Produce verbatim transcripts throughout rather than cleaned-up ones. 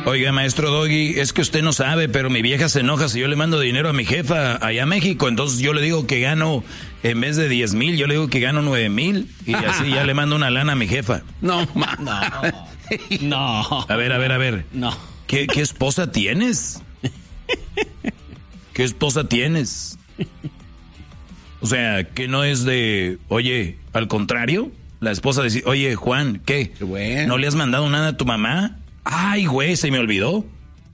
Oiga, maestro Doggy, es que usted no sabe, pero mi vieja se enoja si yo le mando dinero a mi jefa allá a México. Entonces yo le digo que gano, en vez de diez mil, yo le digo que gano nueve mil. Y así ya le mando una lana a mi jefa. No, ma. No. No. A ver, a ver, a ver. No. ¿Qué, qué esposa tienes? ¿Qué esposa tienes? O sea, que no es de, oye, al contrario, la esposa dice, oye, Juan, ¿qué? Qué bueno. ¿No le has mandado nada a tu mamá? Ay, güey, se me olvidó.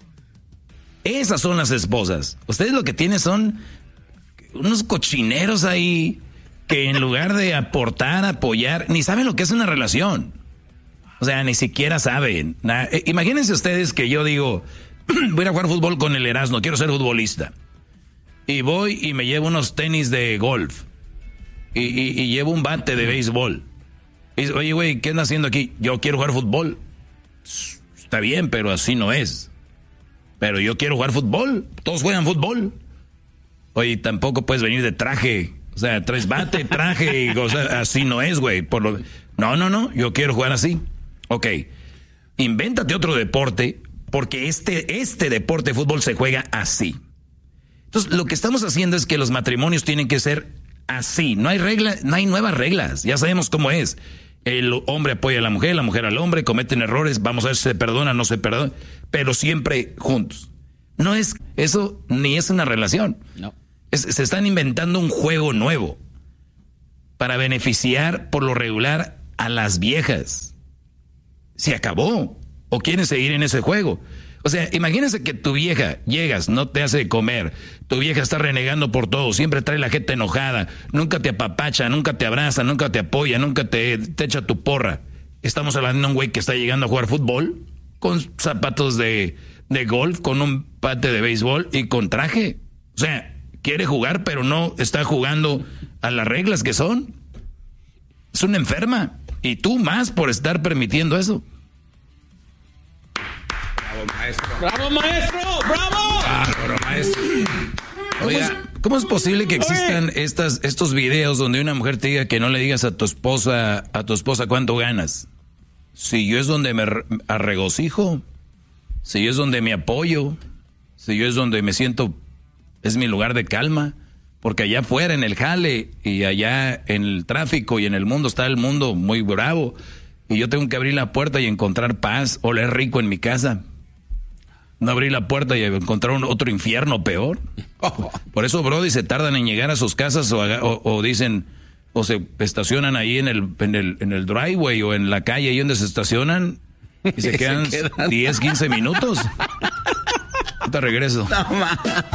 Esas son las esposas. Ustedes lo que tienen son unos cochineros ahí que en lugar de aportar, apoyar, ni saben lo que es una relación. O sea, ni siquiera saben. Eh, imagínense ustedes que yo digo, voy a ir a jugar fútbol con el Erasmo, quiero ser futbolista. Y voy y me llevo unos tenis de golf. Y, y, y llevo un bate de béisbol. Y dice, oye, güey, ¿qué andas haciendo aquí? Yo quiero jugar fútbol. Está bien, pero así no es. Pero yo quiero jugar fútbol. Todos juegan fútbol. Oye, tampoco puedes venir de traje. O sea, traes bate, traje, y, o sea, así no es, güey. Por lo... No, no, no, yo quiero jugar así. Ok, invéntate otro deporte, porque este, este deporte de fútbol se juega así. Entonces, lo que estamos haciendo es que los matrimonios tienen que ser así. No hay regla, no hay nuevas reglas. Ya sabemos cómo es. El hombre apoya a la mujer, la mujer al hombre, cometen errores, vamos a ver si se perdona, no se perdona, pero siempre juntos. No es, eso ni es una relación. No. Es, se están inventando un juego nuevo para beneficiar por lo regular a las viejas. Se acabó. ¿O quieren seguir en ese juego? O sea, imagínense que tu vieja, llegas, no te hace de comer, tu vieja está renegando por todo, siempre trae la gente enojada, nunca te apapacha, nunca te abraza, nunca te apoya, nunca te, te echa tu porra. Estamos hablando de un güey que está llegando a jugar fútbol, con zapatos de, de golf, con un bate de béisbol y con traje. O sea, quiere jugar, pero no está jugando a las reglas que son. Es una enferma. Y tú más por estar permitiendo eso. Bravo, maestro. Bravo, maestro. Bravo. Bravo, maestro. ¿Cómo es, ¿Cómo es posible que existan estas, estos videos donde una mujer te diga que no le digas a tu esposa, a tu esposa cuánto ganas? Si yo es donde me regocijo, si yo es donde me apoyo, si yo es donde me siento, es mi lugar de calma, porque allá afuera en el jale y allá en el tráfico y en el mundo está el mundo muy bravo y yo tengo que abrir la puerta y encontrar paz, oler rico en mi casa. No abrir la puerta y encontrar un, otro infierno peor. Por eso, brody, se tardan en llegar a sus casas o, o, o dicen, o se estacionan ahí en el, en el, en el driveway o en la calle ahí donde se estacionan y se quedan, se quedan diez, quince minutos. Te regreso. No,